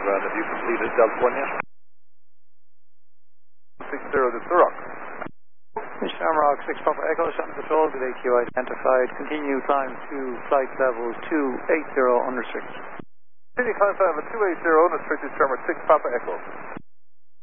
ground. Have you completed Delta 1 yet? 60 to Turok. Shamrock 6 Papa Echo, Shannon Control, good AQ identified. Continue climb to flight level 280 unrestricted. Continue climb to level 280 unrestricted, Shamrock 6 Papa Echo.